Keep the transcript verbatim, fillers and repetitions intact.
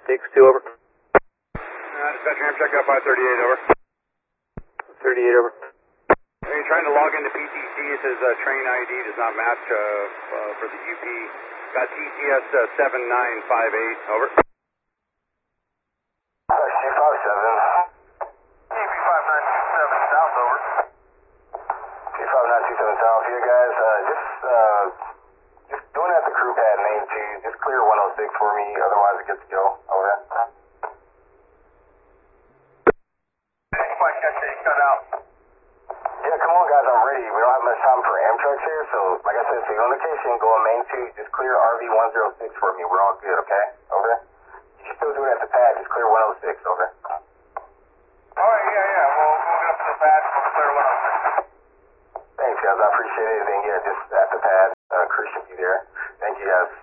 X two, over. Uh, dispatcher, Amtrak got five thirty-eight, over. thirty-eight, over. Are you trying to log into P T C? It says uh, train I D does not match uh, uh, for the U P. Got T T S uh, seven nine five eight, over. Uh, C five seven. T P five nine two seven south, over. T five nine two seven south here, guys. Uh, just, uh, just doing at the crew pad main two. Just clear one oh six for me, otherwise it gets to go. Over. Cut out. Yeah, come on, guys. I'm ready. We don't have much time for Amtrak here, so like I said, so you're on location, go on main two. Just clear R V one oh six for me. We're all good, okay? Over. You can still do it at the pad. Just clear one oh six. Over. All right. Yeah, yeah. We'll we'll get up to the pad. We'll clear one oh six. Thanks, guys. I appreciate it. And yeah, just at the pad. Uh, crew should be there. Thank you, guys.